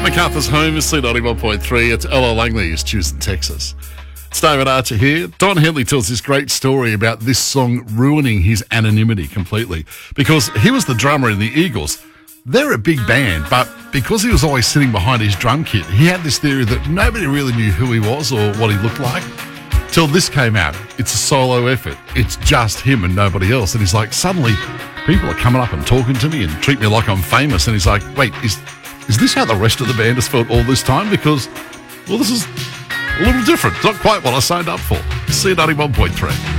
MacArthur's home is C91.3. It's Ella Langley is Tucson, Texas. It's David Archer here. Don Henley tells this great story about this song ruining his anonymity completely because he was the drummer in the Eagles. They're a big band, but because he was always sitting behind his drum kit, he had this theory that nobody really knew who he was or what he looked like. Till this came out. It's a solo effort. It's just him and nobody else. And he's like, suddenly people are coming up and talking to me and treat me like I'm famous. And he's like, wait, is this how the rest of the band has felt all this time? Because, well, this is a little different. It's not quite what I signed up for. C91.3.